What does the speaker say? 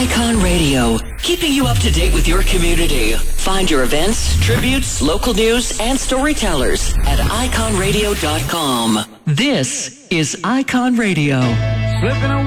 Icon Radio, keeping you up to date with your community. Find your events, tributes, local news, and storytellers at iconradio.com. This is Icon Radio.